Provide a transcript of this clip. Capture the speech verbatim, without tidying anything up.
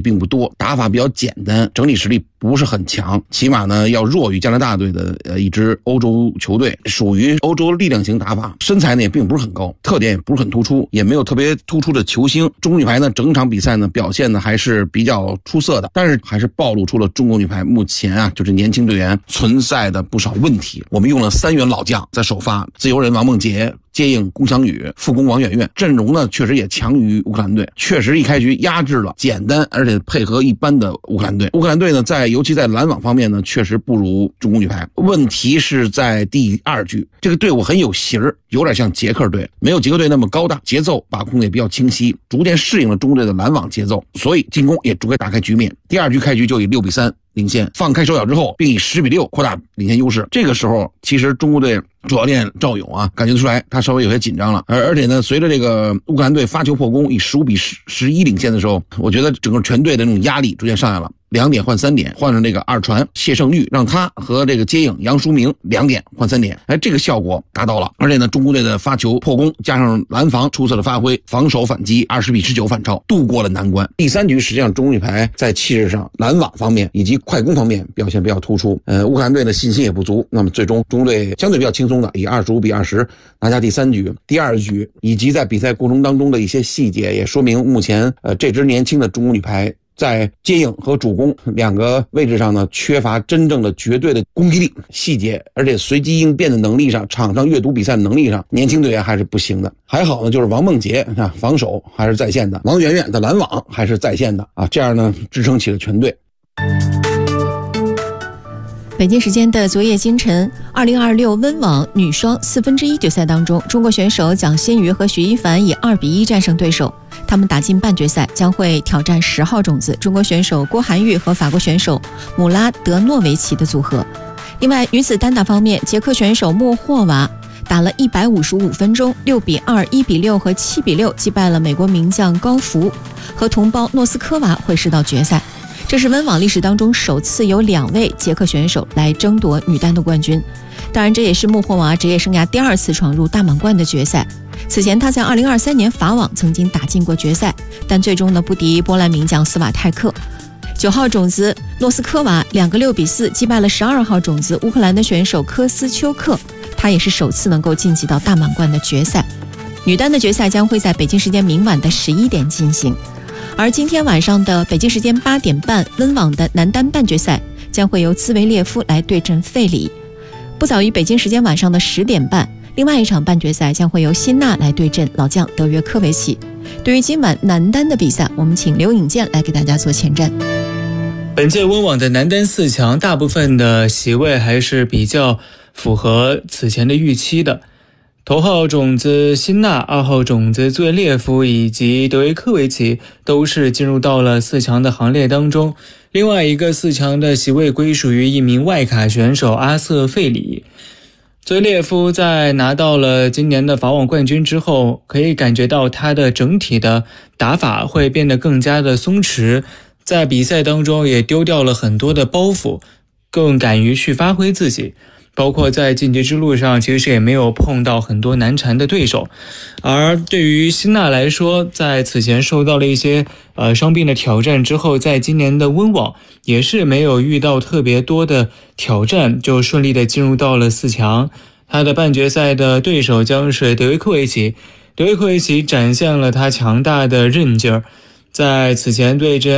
并不多，打法比较简单，整体实力不是很强，起码呢要弱于加拿大队的呃一支欧洲球队，属于欧洲力量型打法，身材呢也并不是很高，特点也不是很突出，也没有特别突出的球星。中国女排呢整场比赛呢表现呢还是比较出色的，但是还是暴露出了中国女排目前啊就是年轻队员存在的不少问题。我们用了三员老将在首发，自由人王梦洁接应龚翔宇，副攻王媛媛，阵容呢确实也强于乌克兰队，确实一开局压制了简单而且配合一般的乌克兰队。乌克兰队呢在尤其在拦网方面呢确实不如中国女排，问题是在第二局，这个队伍很有型儿，有点像捷克队，没有捷克队那么高大，节奏把控也比较清晰，逐渐适应了中国队的拦网节奏，所以进攻也逐渐打开局面。第二局开局就以六比三领先，放开手脚之后并以十比六扩大领先优势。这个时候其实中国队主教练赵勇啊感觉得出来他稍微有些紧张了，而而且呢随着这个乌克兰队发球破功以十五比十一领先的时候，我觉得整个全队的那种压力逐渐上来了，两点换三点，换上这个二传谢胜玉，让他和这个接应杨淑明两点换三点，哎，这个效果达到了。而且呢中国队的发球破功加上拦防出色的发挥，防守反击二十比十九反超，度过了难关。第三局实际上中国女排在气势上拦网方面以及快攻方面表现比较突出，呃乌克兰队的信心也不足，那么最终中国队相对比较轻松的以二十五比二十拿下第三局。第二局以及在比赛过程当中的一些细节也说明目前呃这支年轻的中国女排在接应和主攻两个位置上呢缺乏真正的绝对的攻击力，细节而且随机应变的能力上，场上阅读比赛的能力上，年轻队员还是不行的。还好呢就是王梦洁啊防守还是在线的，王媛媛的拦网还是在线的啊，这样呢支撑起了全队。 北京时间的昨夜今晨，二零二六温网女双四分之一决赛当中，中国选手蒋欣瑜和徐一凡以二比一战胜对手，他们打进半决赛，将会挑战十号种子中国选手郭涵玉和法国选手姆拉德诺维奇的组合。另外，女子单打方面，捷克选手莫霍娃打了一百五十五分钟，六比二、一比六和七比六击败了美国名将高福，和同胞诺斯科娃会师到决赛。这是温网历史当中首次有两位捷克选手来争夺女单的冠军，当然这也是莫霍娃职业生涯第二次闯入大满贯的决赛。此前他在二零二三年法网曾经打进过决赛，但最终呢不敌波兰名将斯瓦泰克。九号种子诺斯科娃两个六比四击败了十二号种子乌克兰的选手科斯丘克，他也是首次能够晋级到大满贯的决赛。女单的决赛将会在北京时间明晚的十一点进行。而今天晚上的北京时间八点半，温网的男单半决赛将会由兹维列夫来对阵费里。不早于北京时间晚上的十点半，另外一场半决赛将会由辛纳来对阵老将德约科维奇。对于今晚男单的比赛，我们请刘颖健来给大家做前瞻。 本届温网的男单四强，大部分的席位还是比较符合此前的预期的。头号种子辛纳、二号种子兹维列夫以及德约科维奇都是进入到了四强的行列当中。另外一个四强的席位归属于一名外卡选手阿瑟费里。兹维列夫在拿到了今年的法网冠军之后，可以感觉到他的整体的打法会变得更加的松弛，在比赛当中也丢掉了很多的包袱，更敢于去发挥自己。包括在晋级之路上其实也没有碰到很多难缠的对手。而对于辛纳来说，在此前受到了一些呃伤病的挑战之后，在今年的温网也是没有遇到特别多的挑战，就顺利的进入到了四强。他的半决赛的对手将是德约科维奇，德约科维奇展现了他强大的韧劲儿，在此前对阵